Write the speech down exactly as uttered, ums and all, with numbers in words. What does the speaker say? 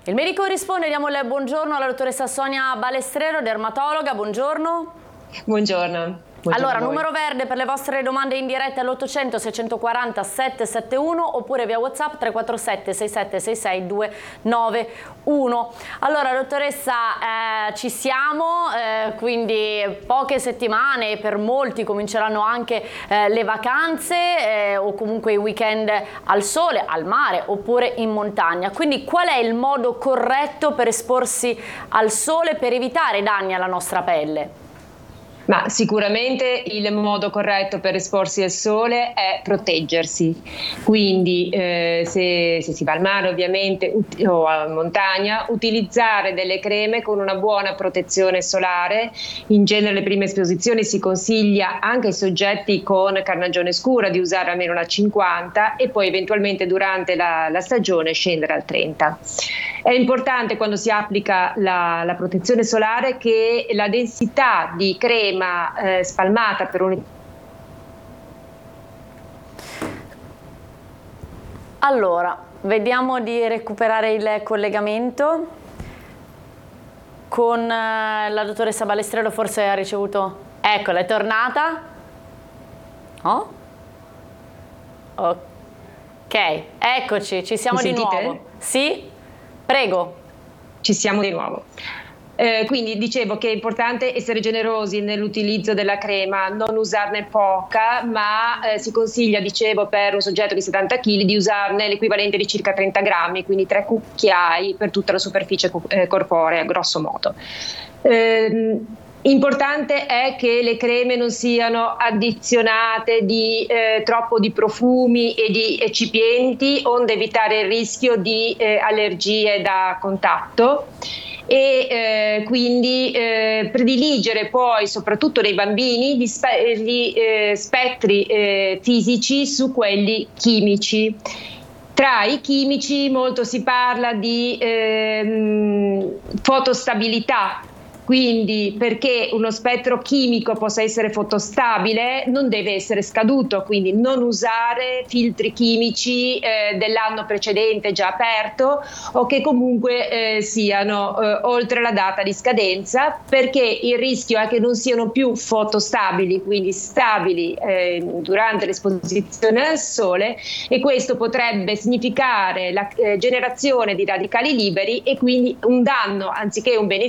Il medico risponde, diamo il buongiorno alla dottoressa Sonia Balestrero, dermatologa, buongiorno. Buongiorno. Buongiorno allora, numero verde per le vostre domande in diretta all'ottocento seicentoquaranta settecentosettantuno oppure via WhatsApp tre quattro sette sei sette sei sei due nove uno. Allora, dottoressa, eh, ci siamo, eh, quindi poche settimane, per molti cominceranno anche eh, le vacanze eh, o comunque i weekend al sole, al mare oppure in montagna. Quindi qual è il modo corretto per esporsi al sole per evitare danni alla nostra pelle? Ma sicuramente il modo corretto per esporsi al sole è proteggersi, quindi eh, se, se si va al mare ovviamente o a montagna, utilizzare delle creme con una buona protezione solare. In genere le prime esposizioni si consiglia anche ai soggetti con carnagione scura di usare almeno una cinquanta e poi eventualmente durante la, la stagione scendere al trenta. È importante quando si applica la, la protezione solare che la densità di crema Eh, spalmata per un... Allora, vediamo di recuperare il collegamento con eh, la dottoressa Balestrero. Forse ha ricevuto... Eccola, è tornata. Oh? Ok, eccoci, ci siamo di nuovo. Sì? Prego. Ci siamo di nuovo. Eh, quindi dicevo che è importante essere generosi nell'utilizzo della crema, non usarne poca, ma eh, si consiglia, dicevo, per un soggetto di settanta chili di usarne l'equivalente di circa trenta grammi, quindi tre cucchiai per tutta la superficie eh, corporea, grosso modo. Eh, Importante è che le creme non siano addizionate di eh, troppo di profumi e di eccipienti, onde evitare il rischio di eh, allergie da contatto. E eh, quindi eh, prediligere poi soprattutto nei bambini gli, spe gli eh, spettri eh, fisici su quelli chimici. Tra i chimici molto si parla di ehm, fotostabilità. Quindi perché uno spettro chimico possa essere fotostabile non deve essere scaduto, quindi non usare filtri chimici eh, dell'anno precedente già aperto o che comunque eh, siano eh, oltre la data di scadenza, perché il rischio è che non siano più fotostabili, quindi stabili eh, durante l'esposizione al sole, e questo potrebbe significare la eh, generazione di radicali liberi e quindi un danno anziché un beneficio